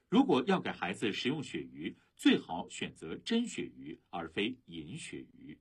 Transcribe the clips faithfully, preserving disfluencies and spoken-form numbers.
如果要给孩子食用鳕鱼，最好选择真鳕鱼，而非银鳕鱼。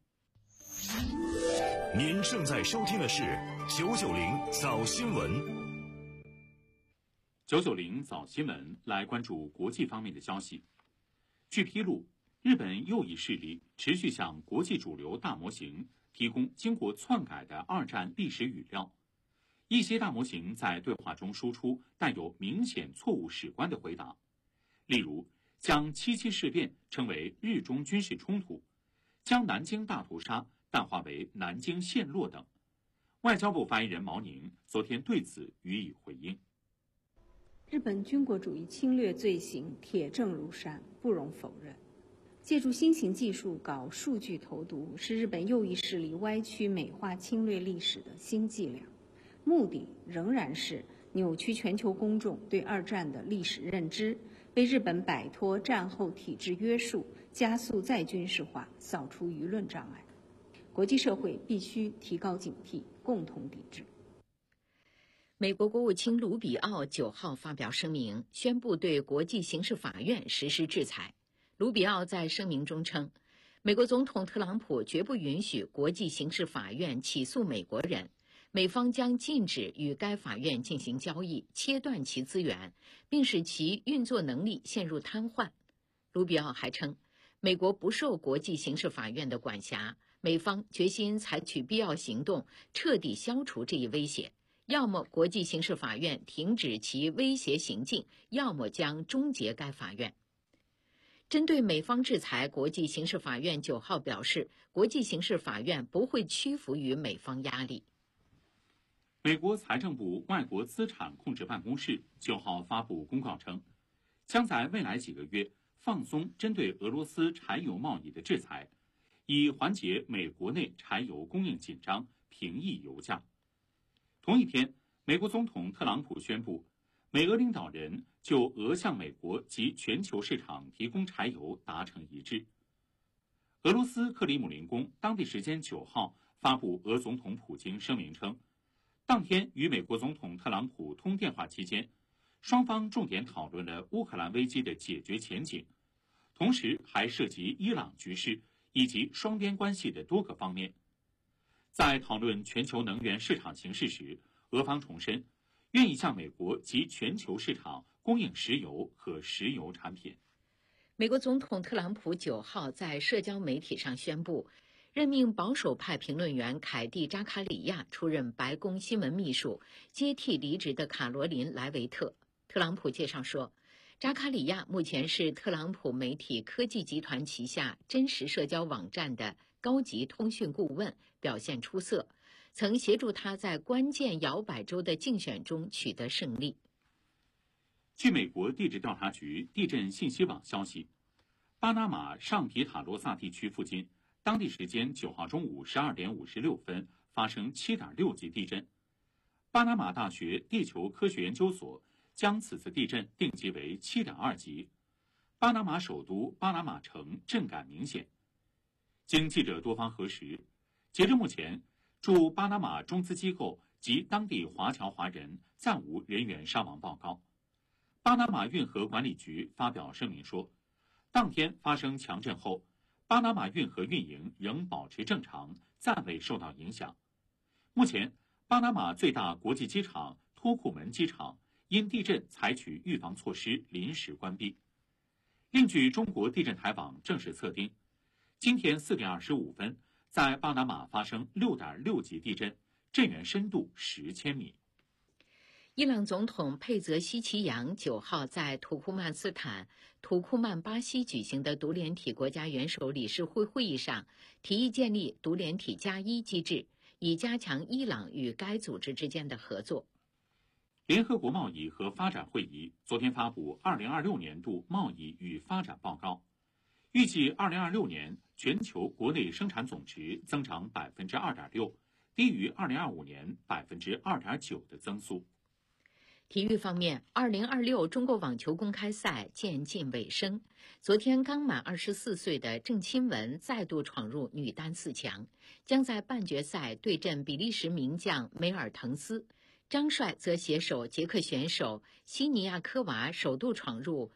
您正在收听的是九九零早新闻。 九九零早新闻来关注国际方面的消息。据披露，日本右翼势力持续向国际主流大模型提供经过篡改的二战历史语料。一些大模型在对话中输出带有明显错误史观的回答，例如将七七事变称为日中军事冲突，将南京大屠杀淡化为南京陷落等。外交部发言人毛宁昨天对此予以回应。 日本军国主义侵略罪行铁证如山，不容否认。借助新型技术搞数据投毒，是日本右翼势力歪曲美化侵略历史的新伎俩，目的仍然是扭曲全球公众对二战的历史认知，为日本摆脱战后体制约束，加速再军事化，扫除舆论障碍。国际社会必须提高警惕，共同抵制。 美国国务卿卢比奥九号发表声明，宣布对国际刑事法院实施制裁。卢比奥在声明中称，美国总统特朗普绝不允许国际刑事法院起诉美国人，美方将禁止与该法院进行交易，切断其资源，并使其运作能力陷入瘫痪。卢比奥还称，美国不受国际刑事法院的管辖，美方决心采取必要行动，彻底消除这一威胁。要么国际刑事法院停止其威胁行径，要么将终结该法院。针对美方制裁，国际刑事法院九号表示，国际刑事法院不会屈服于美方压力。 美国财政部外国资产控制办公室九号发布公告称，将在未来几个月放松针对俄罗斯柴油贸易的制裁，以缓解美国内柴油供应紧张，平抑油价。同一天，美国总统特朗普宣布，美俄领导人就俄向美国及全球市场提供柴油达成一致。俄罗斯克里姆林宫当地时间九号发布俄总统普京声明称，当天与美国总统特朗普通电话期间，双方重点讨论了乌克兰危机的解决前景，同时还涉及伊朗局势以及双边关系的多个方面。在讨论全球能源市场形势时，俄方重申愿意向美国及全球市场供应石油和石油产品。 美国总统特朗普九号在社交媒体上宣布，任命保守派评论员凯蒂·扎卡里亚出任白宫新闻秘书，接替离职的卡罗琳·莱维特。特朗普介绍说，扎卡里亚目前是特朗普媒体科技集团旗下真实社交网站的高级通讯顾问，表现出色，曾协助他在关键摇摆州的竞选中取得胜利。 据美国地质调查局地震信息网消息，巴拿马上皮塔罗萨地区附近，当地时间九号中午十二点五十六分发生七点六级地震。巴拿马大学地球科学研究所将此次地震定级为七点二级。巴拿马首都巴拿马城震感明显。经记者多方核实，截至目前，驻巴拿马中资机构及当地华侨华人暂无人员伤亡报告。巴拿马运河管理局发表声明说，当天发生强震后，巴拿马运河运营仍保持正常，暂未受到影响。目前，巴拿马最大国际机场托库门机场因地震采取预防措施，临时关闭。另据中国地震台网正式测定，今天四点二十五分，在巴拿马发生六点六级地震，震源深度十千米。 伊朗总统佩泽希奇扬九号在土库曼斯坦土库曼巴西举行的独联体国家元首理事会会议上，提议建立独联体加一机制，以加强伊朗与该组织之间的合作。 联合国贸易和发展会议昨天发布二零二六年度贸易与发展报告，预计二零二六年全球国内生产总值增长百分之二点六，低于二零二五年百分之二点九的增速。 体育方面，二零二六中国网球公开赛渐近尾声。昨天刚满二十四岁的郑钦文再度闯入女单四强，将在半决赛对阵比利时名将梅尔滕斯。张帅则携手捷克选手西尼亚科娃首度闯入